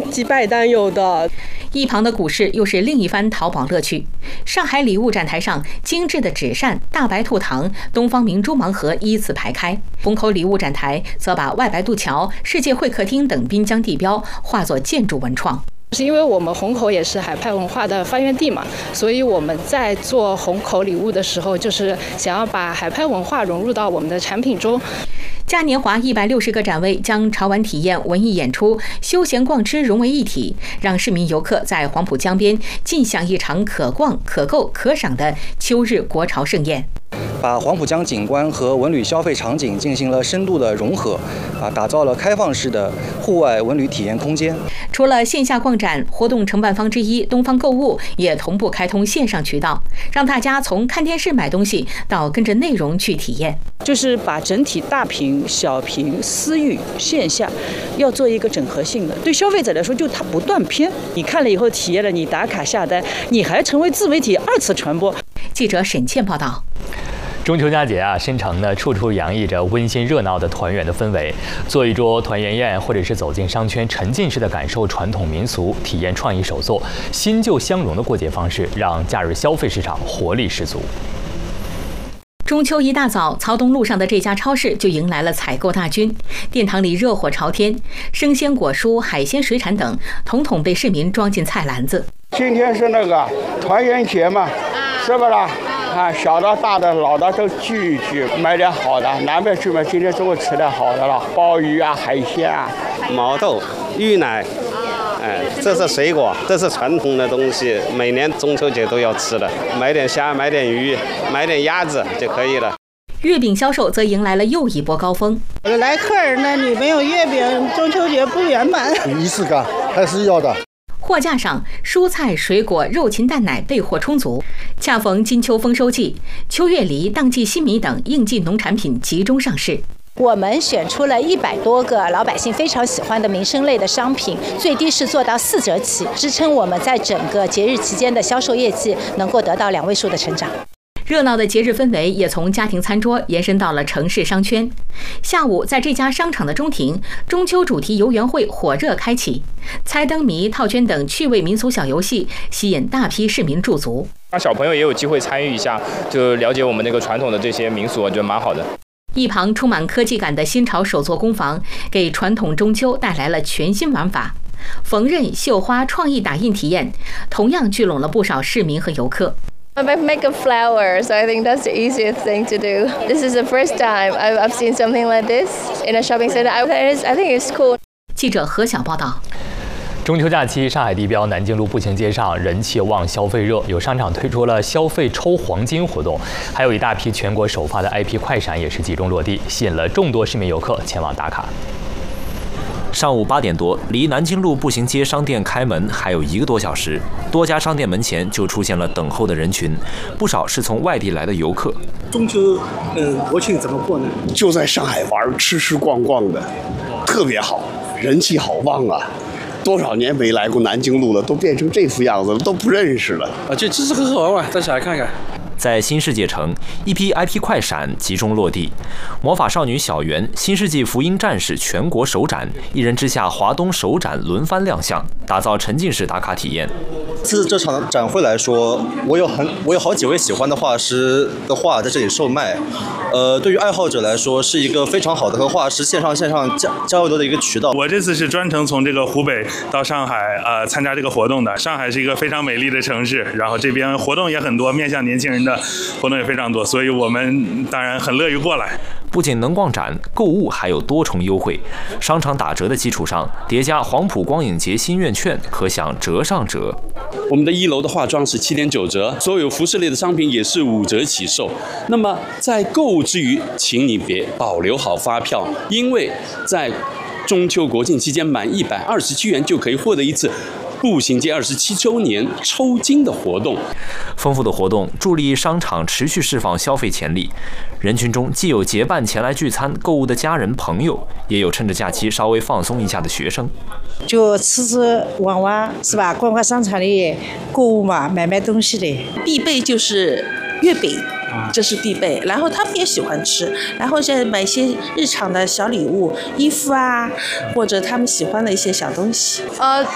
几百单有的。 一旁的股市又是另一番淘宝乐趣。上海礼物展台上，精致的纸扇、大白兔糖、东方明珠盲盒依次排开。虹口礼物展台则把外白渡桥、世界会客厅等滨江地标化作建筑文创。 是因为我们虹口也是海派文化的发源地嘛，所以我们在做虹口礼物的时候，就是想要把海派文化融入到我们的产品中。 嘉年华160个展位将潮玩体验、文艺演出、休闲逛吃融为一体，让市民游客在黄浦江边尽享一场可逛、可购、可赏的秋日国潮盛宴。 把黄浦江景观和文旅消费场景进行了深度的融合，打造了开放式的户外文旅体验空间。 除了线下逛展，活动承办方之一东方购物也同步开通线上渠道，让大家从看电视买东西到跟着内容去体验， 就是把整体大屏、小屏、私域、线下要做一个整合性的。对消费者来说，就它不断篇，你看了以后体验了，你打卡下单，你还成为自媒体二次传播。 记者沈倩报道。 中秋佳节深城呢处处洋溢着温馨热闹的团圆的氛围，做一桌团圆宴，或者是走进商圈，沉浸式的感受传统民俗，体验创意手作，新旧相融的过节方式，让假日消费市场活力十足。 中秋一大早，曹东路上的这家超市就迎来了采购大军，店堂里热火朝天，生鲜果蔬、海鲜水产等统统被市民装进菜篮子。 今天是那个团圆节嘛，是不啦？小的、大的、老的都聚一聚，买点好的，南边去嘛。今天中午吃点好的了，鲍鱼啊、海鲜啊、 毛豆、芋奶，这是水果，这是传统的东西，每年中秋节都要吃的。买点虾，买点鱼，买点鸭子就可以了。 月饼销售则迎来了又一波高峰。 来客人呢，你没有月饼，中秋节不圆满。 仪式感还是要的。 货架上，蔬菜、水果、肉禽蛋奶备货充足。恰逢金秋丰收季，秋月梨、当季新米等应季农产品集中上市。 我们选出了100多个老百姓非常喜欢的民生类的商品，最低是做到4折起，支撑我们在整个节日期间的销售业绩能够得到2位数的成长。 热闹的节日氛围也从家庭餐桌延伸到了城市商圈。下午，在这家商场的中庭，中秋主题游园会火热开启，猜灯谜、套圈等趣味民俗小游戏吸引大批市民驻足， 让小朋友也有机会参与一下，就了解我们那个传统的这些民俗，我觉得蛮好的。 一旁充满科技感的新潮手作工坊，给传统中秋带来了全新玩法。缝纫、绣花、创意打印体验，同样聚拢了不少市民和游客。 I make a flower, so I think that's the easiest thing to do. This is the first time I've seen something like this in a shopping center. I think it's cool. 记者何晓报道。 中秋假期，上海地标南京路步行街上人气旺，消费热，有商场推出了消费抽黄金活动，还有一大批全国首发的 IP 快闪也是集中落地，吸引了众多市民游客前往打卡。 上午8点多，离南京路步行街商店开门还有1个多小时，多家商店门前就出现了等候的人群，不少是从外地来的游客。 中秋，国庆怎么过呢？ 就在上海玩，吃逛逛的，特别好，人气好旺啊！多少年没来过南京路了，都变成这副样子了，都不认识了。 就吃吃喝喝玩玩，带小孩看看。 在新世界城，一批 IP 快闪集中落地，魔法少女小圆、新世纪福音战士全国首展，一人之下华东首展轮番亮相，打造沉浸式打卡体验。 自这场展会来说，我有好几位喜欢的画师的画在这里售卖，对于爱好者来说是一个非常好的和画师线上交流的一个渠道。 我这次是专程从这个湖北到上海参加这个活动的。上海是一个非常美丽的城市，然后这边活动也很多，面向年轻人的活动也非常多，所以我们当然很乐于过来。 不仅能逛展、购物，还有多重优惠。商场打折的基础上，叠加黄浦光影节心愿券，可享折上折。 我们的1楼的化妆是7.9折，所有服饰类的商品也是5折起售。那么在购物之余，请你别保留好发票，因为在中秋国庆期间满127元就可以获得一次步行街27周年抽筋的活动。 丰富的活动助力商场持续释放消费潜力。人群中既有结伴前来聚餐购物的家人朋友，也有趁着假期稍微放松一下的学生。 就吃吃玩玩是吧？逛逛商场里购物嘛，买东西的。 必备就是月饼。这是必备，然后他们也喜欢吃，然后再买一些日常的小礼物，衣服啊，或者他们喜欢的一些小东西。